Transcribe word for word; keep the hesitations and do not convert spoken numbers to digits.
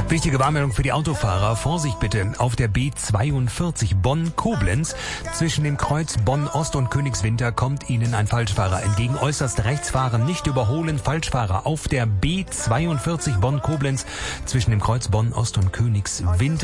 Wichtige Warnmeldung für die Autofahrer. Vorsicht bitte auf der B zweiundvierzig Bonn-Koblenz. Zwischen dem Kreuz Bonn-Ost und Königswinter kommt Ihnen ein Falschfahrer entgegen. Äußerst rechts fahren, nicht überholen. Falschfahrer auf der B zweiundvierzig Bonn-Koblenz. Zwischen dem Kreuz Bonn-Ost und Königswinter.